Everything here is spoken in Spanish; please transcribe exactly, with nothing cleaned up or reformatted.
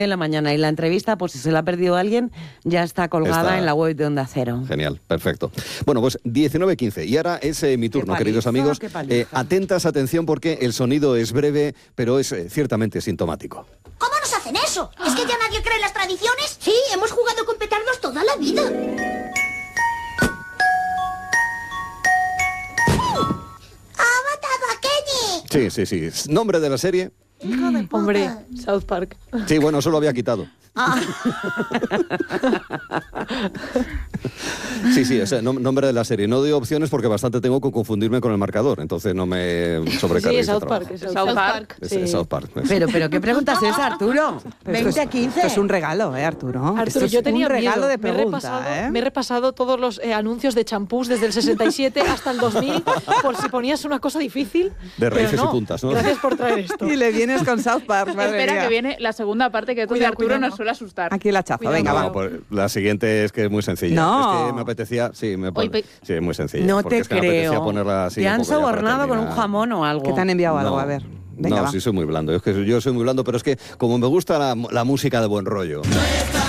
En la mañana, y la entrevista, pues si se la ha perdido alguien, ya está colgada Está... en la web de Onda Cero. Genial, perfecto. Bueno, pues diecinueve quince, y ahora es eh, mi turno, paliza, queridos amigos. Eh, atentas, atención, porque el sonido es breve, pero es eh, ciertamente sintomático. ¿Cómo nos hacen eso? ¿Es que ya nadie cree en las tradiciones? Sí, hemos jugado con petardos toda la vida. ¡Ha matado a Kenny! Sí, sí, sí. ¿Nombre de la serie? Hijo de puta. Hombre, South Park. Sí, bueno, eso lo había quitado. Ah. Sí, sí, o sea, nom- nombre de la serie. No doy opciones porque bastante tengo que confundirme con el marcador, entonces no me sobrecarguéis Sí, de South trabajo. Park. es South South Park. Park. Es, Sí. es South Park. es. Pero, pero, ¿qué preguntas es, Arturo? Pero esto veinte a es- quince. Esto es un regalo, ¿eh, Arturo? Arturo, Esto es yo tenía un regalo miedo. de me, he pregunta, repasado, ¿eh? me he repasado todos los eh, anuncios de champús desde el sesenta y siete hasta el dos mil, por si ponías una cosa difícil. De pero raíces no. y puntas, ¿no? Gracias por traer esto. Y le vienes con South Park, madre Espera, mía. que viene la segunda parte que tú de Cuidado, Arturo cuidado. nos suele asustar. Aquí la chafa, Cuidado. venga, No, va. pues la siguiente es que es muy sencilla. No. Es que me apetecía, sí, me pone, Hoy pe- sí, es muy sencilla. No porque te es que me apetecía creo. ponerla así ¿Te un han poco ya para sobornado con un terminar. jamón o algo? ¿Qué te han enviado algo? No. A ver, venga, no, va. sí soy muy blando. Es que yo soy muy blando, pero es que como me gusta la, la música de buen rollo.